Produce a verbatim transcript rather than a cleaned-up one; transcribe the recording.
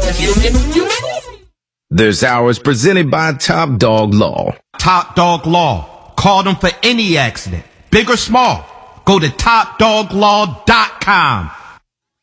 This hour is presented by Top Dog Law. Top Dog Law. Call them for any accident, big or small. Go to top dog law dot com.